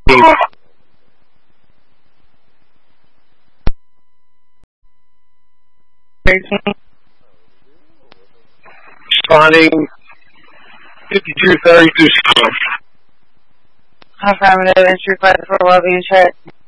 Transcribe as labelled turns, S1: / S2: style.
S1: Responding 5232.
S2: Affirmative, entry 5 for well-being check.